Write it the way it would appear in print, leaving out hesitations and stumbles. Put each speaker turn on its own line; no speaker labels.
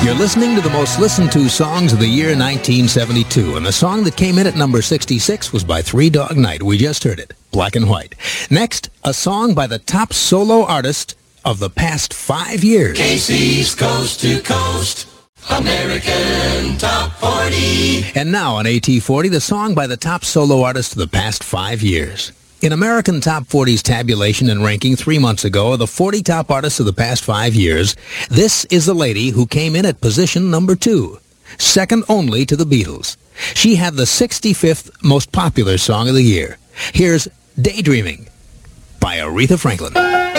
You're listening to the most listened to songs of the year 1972, and the song that came in at number 66 was by Three Dog Night. We just heard it, Black and White. Next, a song by the top solo artist of the past 5 years.
Casey's Coast to Coast American Top 40.
And now on AT40, the song by the top solo artist of the past 5 years. In American Top 40's tabulation and ranking 3 months ago of the 40 top artists of the past 5 years, this is the lady who came in at position number 2, second only to the Beatles. She had the 65th most popular song of the year. Here's Daydreaming by Aretha Franklin.